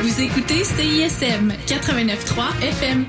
Vous écoutez CISM 89.3 FM.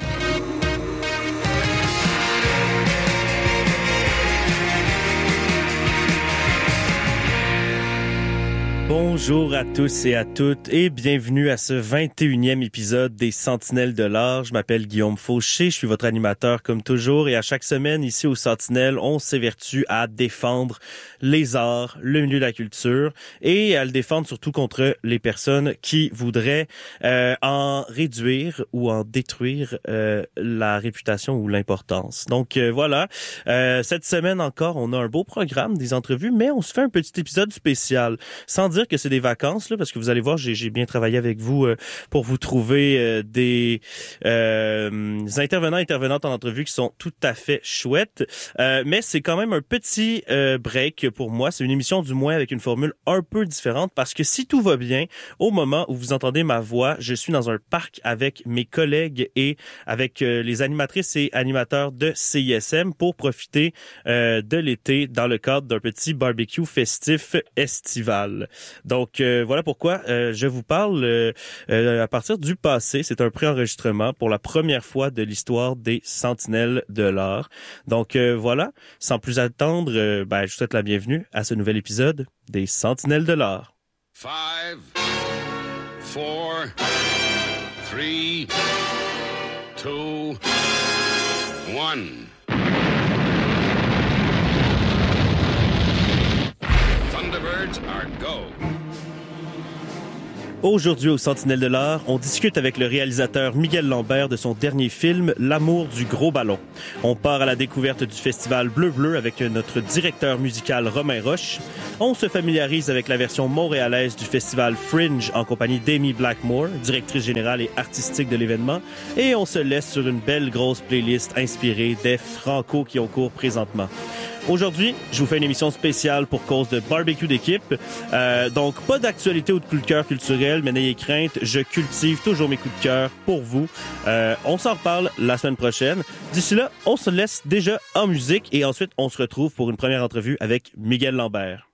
Bonjour à tous et à toutes et bienvenue à ce 21e épisode des Sentinelles de l'art. Je m'appelle Guillaume Fauché, je suis votre animateur comme toujours et à chaque semaine ici aux Sentinelles, on s'évertue à défendre les arts, le milieu de la culture et à le défendre surtout contre les personnes qui voudraient en réduire ou en détruire la réputation ou l'importance. Donc voilà, cette semaine encore, on a un beau programme, des entrevues, mais on se fait un petit épisode spécial. Sans dire que c'est des vacances, là, parce que vous allez voir, j'ai bien travaillé avec vous pour vous trouver des intervenantes en entrevue qui sont tout à fait chouettes. Mais c'est quand même un petit break pour moi. C'est une émission du moins avec une formule un peu différente parce que si tout va bien, au moment où vous entendez ma voix, je suis dans un parc avec mes collègues et avec les animatrices et animateurs de CISM pour profiter de l'été dans le cadre d'un petit barbecue festif estival. Donc voilà pourquoi je vous parle à partir du passé. C'est un préenregistrement pour la première fois de l'histoire des Sentinelles de l'art. Donc voilà, sans plus attendre, je vous souhaite la bienvenue à ce nouvel épisode des Sentinelles de l'art. 5, 4, 3, 2, 1. Thunderbirds are go. Aujourd'hui au Sentinelles de l'art, on discute avec le réalisateur Miguel Lambert de son dernier film, L'amour du gros ballon. On part à la découverte du festival Bleu Bleu avec notre directeur musical Romain Roche. On se familiarise avec la version montréalaise du festival Fringe en compagnie d'Amy Blackmore, directrice générale et artistique de l'événement. Et on se laisse sur une belle grosse playlist inspirée des Franco qui ont cours présentement. Aujourd'hui, je vous fais une émission spéciale pour cause de barbecue d'équipe. Donc, pas d'actualité ou de coup de cœur culturel, mais n'ayez crainte, je cultive toujours mes coups de cœur pour vous. On s'en reparle la semaine prochaine. D'ici là, on se laisse déjà en musique et ensuite, on se retrouve pour une première entrevue avec Miguel Lambert.